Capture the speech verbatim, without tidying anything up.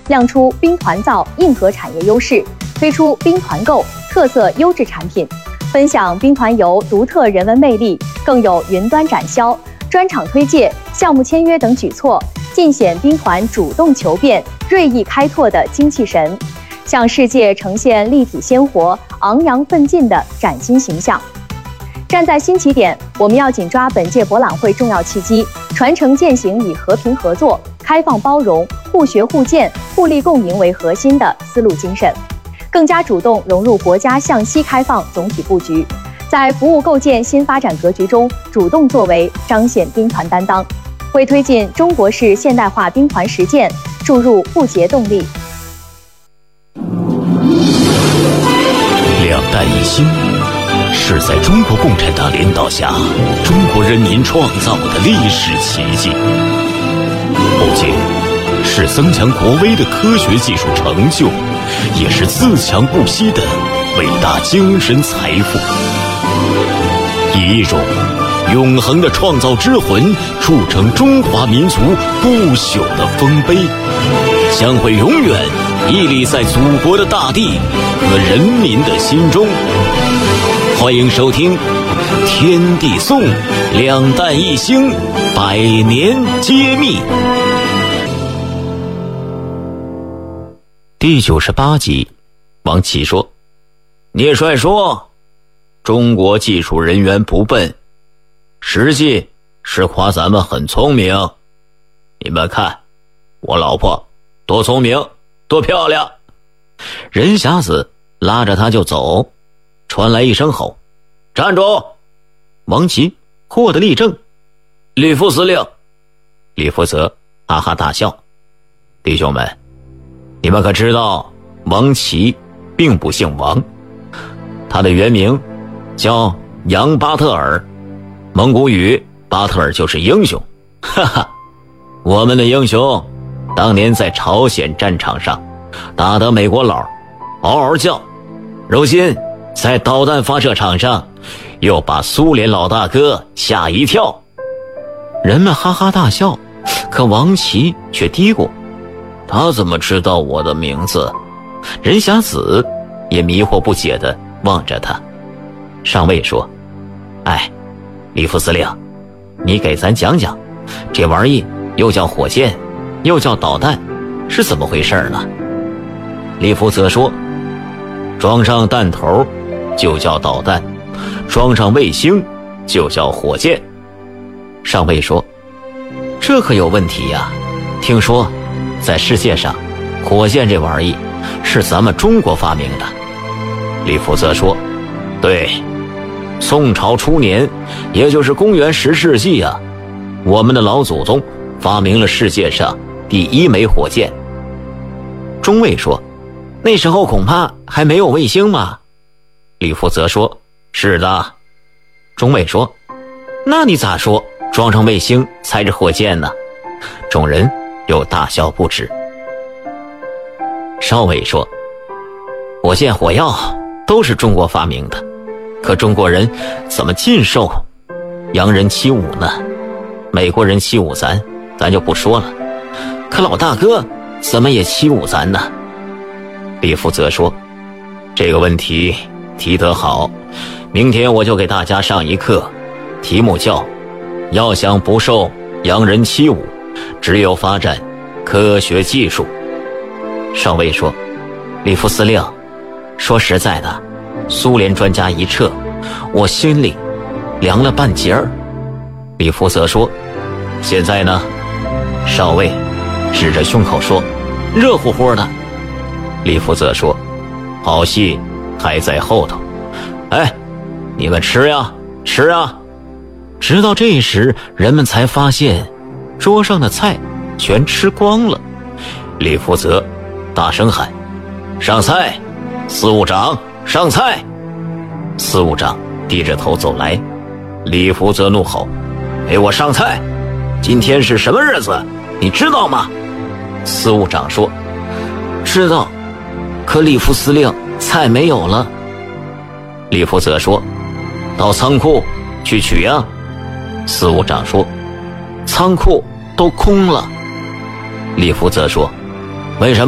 亮出兵团造硬核产业优势，推出兵团购特色优质产品，分享兵团游独特人文魅力，更有云端展销、专场推介、项目签约等举措，尽显兵团主动求变、锐意开拓的精气神，向世界呈现立体鲜活、昂扬奋进的崭新形象。站在新起点，我们要紧抓本届博览会重要契机，传承践行以和平合作、开放包容、互学互鉴、互利共赢为核心的丝路精神，更加主动融入国家向西开放总体布局，在服务构建新发展格局中主动作为，彰显兵团担当，为推进中国式现代化兵团实践注入不竭动力。 两弹一星是在中国共产党领导下中国人民创造的历史奇迹，不仅是增强国威的科学技术成就，也是自强不息的伟大精神财富。以一种永恒的创造之魂铸成中华民族不朽的丰碑，将会永远屹立在祖国的大地和人民的心中。欢迎收听《天地颂》，两弹一星，百年揭秘。第九十八集，王琦说：“聂帅说，中国技术人员不笨，实际是夸咱们很聪明。你们看，我老婆多聪明，多漂亮。”任霞子拉着他就走，传来一声吼：“站住！”王琦霍地立正。李副司令。李福泽哈哈大笑：“弟兄们，你们可知道王琦并不姓王，他的原名叫杨巴特尔，蒙古语巴特尔就是英雄。哈哈，我们的英雄当年在朝鲜战场上打得美国佬嗷嗷叫，如今在导弹发射场上又把苏联老大哥吓一跳。”人们哈哈大笑，可王琦却嘀咕：“他怎么知道我的名字？”任霞子也迷惑不解地望着他。上尉说：“哎，李副司令，你给咱讲讲，这玩意又叫火箭，又叫导弹，是怎么回事呢？”李福泽说：“装上弹头就叫导弹，装上卫星就叫火箭。”上尉说：“这可有问题呀，听说在世界上火箭这玩意是咱们中国发明的。”李福泽说：“对，宋朝初年，也就是公元十世纪啊，我们的老祖宗发明了世界上第一枚火箭。”中尉说：“那时候恐怕还没有卫星嘛。”李福泽说：“是的。”中尉说：“那你咋说装上卫星才是火箭呢？”众人又大笑不止。少尉说：“火箭火药都是中国发明的，可中国人怎么尽受洋人欺侮呢？美国人欺侮咱，咱就不说了，可老大哥怎么也欺侮咱呢？”李福泽说：“这个问题提得好，明天我就给大家上一课，题目叫要想不受洋人欺侮，只有发展科学技术。”上尉说：“李副司令，说实在的，苏联专家一撤，我心里凉了半截儿。”李福泽说：“现在呢？”少尉指着胸口说：“热乎乎的。”李福泽说：“好戏还在后头。哎，你们吃呀，吃呀！”直到这时，人们才发现桌上的菜全吃光了。李福泽大声喊：“上菜！司务长，上菜！”司务长低着头走来。李福泽怒吼：“给我上菜！今天是什么日子？你知道吗？”司务长说：“知道，可李副司令，菜没有了。”李福泽说：“到仓库去取呀。”司务长说：“仓库都空了。”李福泽说：“为什么？”